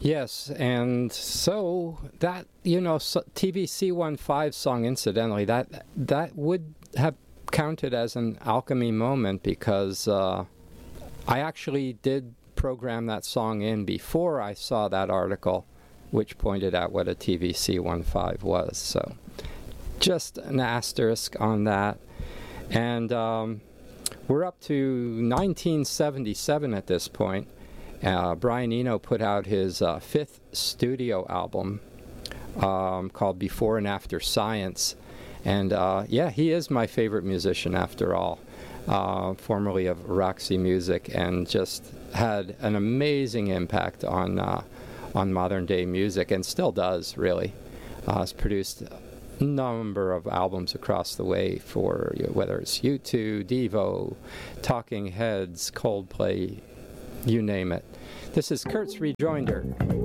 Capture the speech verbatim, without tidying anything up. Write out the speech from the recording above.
Yes, and so that, you know, so T V C fifteen song, incidentally, that that would have counted as an alchemy moment because uh, I actually did program that song in before I saw that article, which pointed out what a T V C fifteen was. So just an asterisk on that. And um, we're up to nineteen seventy-seven at this point. Uh, Brian Eno put out his uh, fifth studio album um, called Before and After Science. And uh, yeah, he is my favorite musician after all, uh, formerly of Roxy Music, and just had an amazing impact on, uh, on modern day music, and still does, really. Uh, has produced a number of albums across the way for, you know, whether it's U two, Devo, Talking Heads, Coldplay, you name it. This is Kurt's Rejoinder.